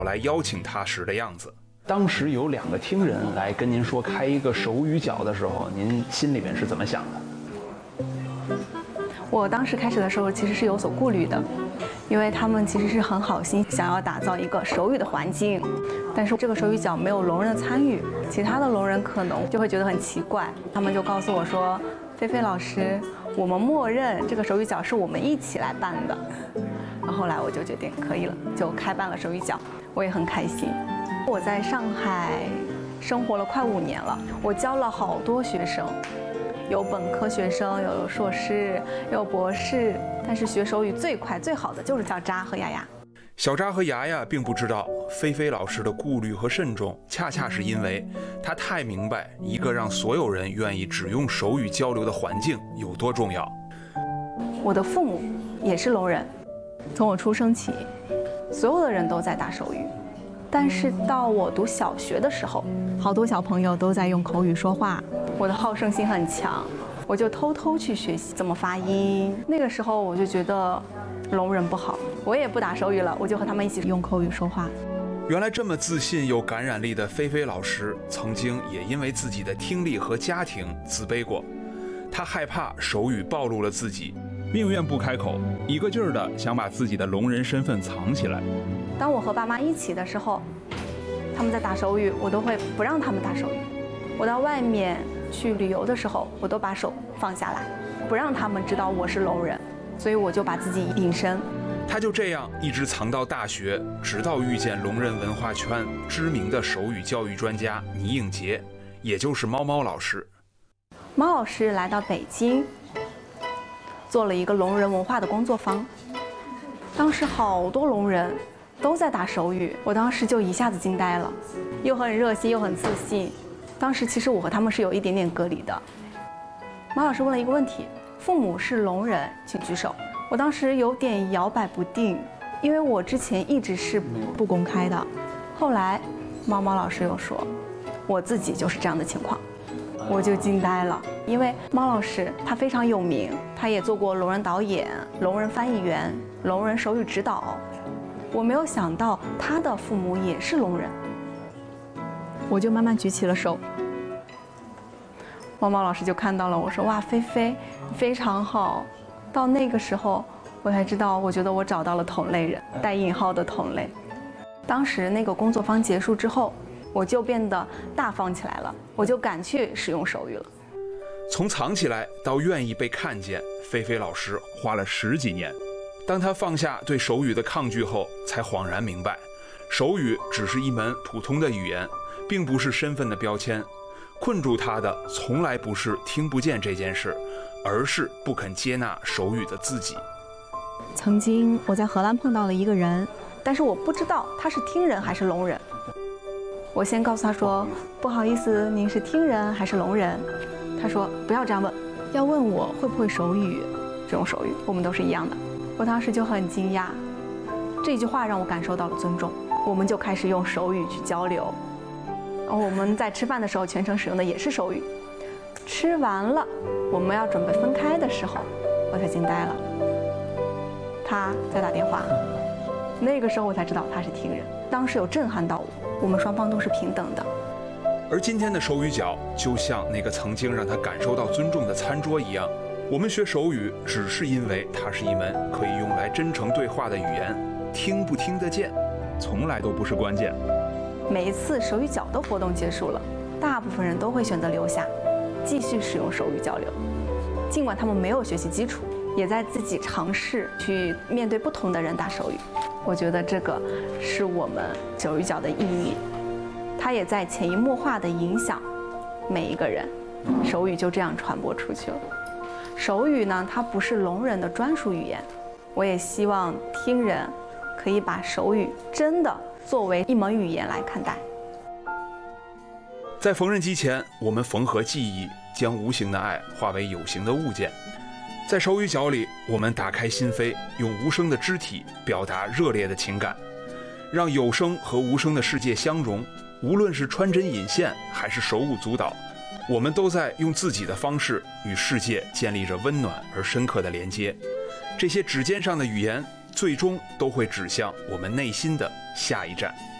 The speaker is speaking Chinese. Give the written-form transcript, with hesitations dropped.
来邀请他时的样子。 当时有2个听人来跟您说开一个手语角的时候，您心里面是怎么想的？ 我当时开始的时候其实是有所顾虑的，因为他们其实是很好心想要打造一个手语的环境，但是这个手语角没有聋人的参与，其他的聋人可能就会觉得很奇怪。他们就告诉我说，菲菲老师，我们默认这个手语角是我们一起来办的。然后后来我就决定可以了，就开办了手语角，我也很开心。我在上海生活了快5年了，我教了好多学生，有本科学生，有硕士，有博士，但是学手语最快最好的就是叫渣和雅雅。 小渣和雅雅并不知道菲菲老师的顾虑和慎重，恰恰是因为她太明白一个让所有人愿意只用手语交流的环境有多重要。 我的父母也是聋人，从我出生起，所有的人都在打手语。但是到我读小学的时候，好多小朋友都在用口语说话，我的好胜心很强，我就偷偷去学习怎么发音。那个时候我就觉得聋人不好，我也不打手语了，我就和他们一起用口语说话。 原来这么自信有感染力的菲菲老师，曾经也因为自己的听力和家庭自卑过，她害怕手语暴露了自己，宁愿不开口，一个劲儿的想把自己的聋人身份藏起来。 当我和爸妈一起的时候，他们在打手语，我都会不让他们打手语。我到外面去旅游的时候，我都把手放下来，不让他们知道我是聋人，所以我就把自己隐身。 他就这样一直藏到大学，直到遇见聋人文化圈知名的手语教育专家倪应杰，也就是猫猫老师。 猫老师来到北京，做了一个聋人文化的工作坊，当时好多聋人都在打手语，我当时就一下子惊呆了，又很热心又很自信。当时其实我和他们是有一点点隔离的。马老师问了一个问题：父母是聋人，请举手。我当时有点摇摆不定，因为我之前一直是不公开的。后来猫猫老师又说，我自己就是这样的情况，我就惊呆了。因为猫老师他非常有名，他也做过聋人导演、聋人翻译员、聋人手语指导。我没有想到他的父母也是聋人，我就慢慢举起了手。猫猫老师就看到了，我说：“哇，菲菲，非常好。”到那个时候，我才知道，我觉得我找到了同类人，带引号的同类。当时那个工作坊结束之后，我就变得大方起来了，我就敢去使用手语了。 从藏起来到愿意被看见，菲菲老师花了10几年。当他放下对手语的抗拒后，才恍然明白，手语只是一门普通的语言，并不是身份的标签。困住他的从来不是听不见这件事，而是不肯接纳手语的自己。 曾经我在荷兰碰到了一个人，但是我不知道他是听人还是聋人。我先告诉他说：“不好意思，您是听人还是聋人？”他说：“不要这样问，要问我会不会手语，这种手语我们都是一样的。”我当时就很惊讶，这句话让我感受到了尊重。我们就开始用手语去交流。我们在吃饭的时候全程使用的也是手语。吃完了，我们要准备分开的时候，我才惊呆了。他在打电话，那个时候我才知道他是听人。当时有震撼到我，我们双方都是平等的。 而今天的手语角就像那个曾经让他感受到尊重的餐桌一样，我们学手语只是因为它是一门可以用来真诚对话的语言，听不听得见从来都不是关键。 每一次手语角的活动结束了，大部分人都会选择留下，继续使用手语交流。尽管他们没有学习基础，也在自己尝试去面对不同的人打手语。我觉得这个是我们手语角的意义，它也在潜移默化地影响每一个人。手语就这样传播出去了。手语呢，它不是聋人的专属语言，我也希望听人可以把手语真的作为一门语言来看待。 在缝纫机前，我们缝合记忆，将无形的爱化为有形的物件。在手语角里，我们打开心扉，用无声的肢体表达热烈的情感，让有声和无声的世界相融。无论是穿针引线，还是手舞足蹈，我们都在用自己的方式与世界建立着温暖而深刻的连接。这些指尖上的语言，最终都会指向我们内心的下一站。